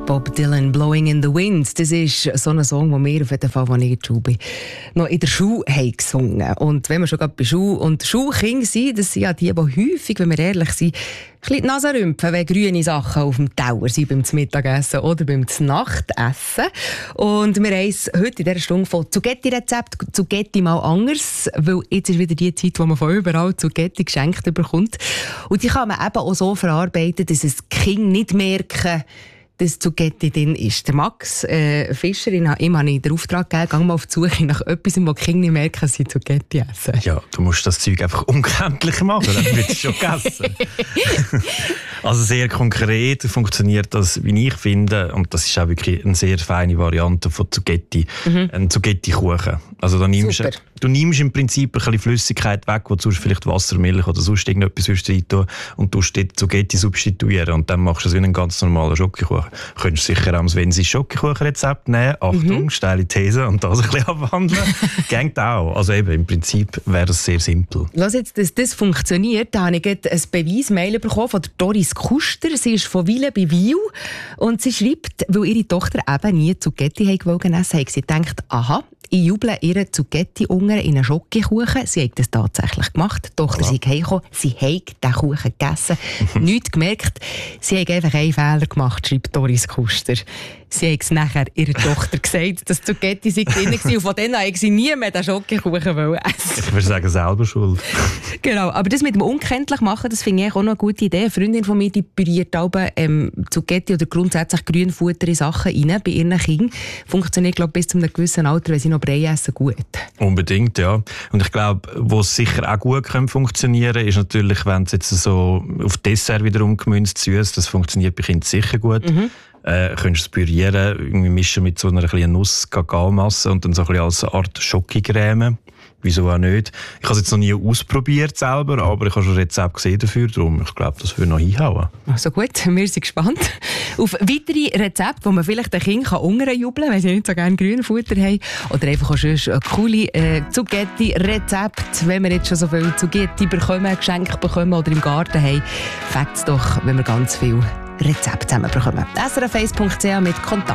Bob Dylan, «Blowing in the Wind». Das ist so ein Song, den wir auf jeden Fall, als ich in der Schule bin, noch in der Schule haben gesungen. Und wenn wir schon gerade bei Schule und Schulkinder sind, das sind ja die häufig, wenn wir ehrlich sind, ein bisschen die Nase rümpfen, wenn grüne Sachen auf dem Teller sind beim Mittagessen oder beim Nachtessen. Und wir haben es heute in dieser Stunde von Zucchetti-Rezept, Zucchetti mal anders, weil jetzt ist wieder die Zeit, wo man von überall Zucchetti geschenkt bekommt. Und die kann man eben auch so verarbeiten, dass es die Kinder nicht merken, dass Zucchetti drin ist. Der Max Fischer, ihm habe ich den Auftrag gegeben, geh mal auf die Suche nach etwas, wo die Kinder nicht merken, dass sie Zucchetti essen. Ja, du musst das Zeug einfach unkenntlich machen, dann wird es schon gegessen. Also sehr konkret funktioniert das, wie ich finde, und das ist auch wirklich eine sehr feine Variante von Zucchetti, ein Zucchetti-Kuchen. Also du nimmst im Prinzip ein bisschen Flüssigkeit weg, wo du sonst vielleicht Wasser, Milch oder sonst irgendetwas rein tun und du dort Zucchetti substituieren und dann machst du es wie einen ganz normalen Schokokuchen. Du könntest sicher auch das Wensi Schokokuchenrezept nehmen, Achtung, steile These, und das ein bisschen abwandeln. Geht auch. Also eben, im Prinzip wäre das sehr simpel. Lass jetzt, dass das funktioniert, da habe ich ein Beweismail bekommen von der Doris Kuster. Sie ist von Wille bei Wiel und sie schreibt, weil ihre Tochter eben nie Zucchetti essen wollte, hat sie gedacht, aha, ich juble ihre Zucchetti-Unger in einen Schokokuchen. Sie hat das tatsächlich gemacht. Die Tochter ist heimgekommen, sie hat den Kuchen gegessen. Nichts gemerkt. Sie hat einfach einen Fehler gemacht, schreibt Doris Kuster. Sie hat es nachher ihrer Tochter gesagt, dass Zucchetti drin war. Und von denen hat sie nie mehr den Schokokuchen essen. Ich würde sagen, selber schuld. Genau, aber das mit dem unkenntlich machen, das finde ich auch noch eine gute Idee. Eine Freundin von mir, die püriert Zucchetti oder grundsätzlich Grünfutter in Sachen rein bei ihren Kindern. Funktioniert, glaube ich, bis zu einem gewissen Alter, wenn sie noch Brei essen, gut. Unbedingt, ja. Und ich glaube, wo es sicher auch gut funktionieren kann, ist natürlich, wenn es jetzt so auf Dessert wiederum gemünzt süß, das funktioniert bei Kindern sicher gut. Könntest du es pürieren, irgendwie mischen mit so einer kleinen Nuss-Kakaomasse und dann so ein bisschen als Art Schokocreme. Wieso auch nicht? Ich habe es jetzt noch nie ausprobiert selber, aber ich habe schon ein Rezept gesehen dafür, darum ich glaube, das würde noch hinhauen. Also gut, wir sind gespannt auf weitere Rezepte, die man vielleicht den Kindern unterjubeln kann, wenn sie nicht so gerne Grünfutter haben. Oder einfach auch schon coole Zucchetti-Rezepte, wenn wir jetzt schon so viel Zucchetti bekommen, Geschenke bekommen oder im Garten haben. Fängt es doch, wenn wir ganz viel Rezepte zusammen bekommen. srf1.ch mit Kontakt.